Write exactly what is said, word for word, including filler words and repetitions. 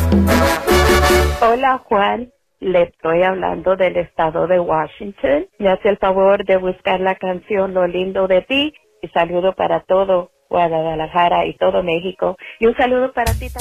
Hola Juan, le estoy hablando del estado de Washington. Me hace el favor de buscar la canción Lo lindo de ti y saludo para todo Guadalajara y todo México. Y un saludo para ti también.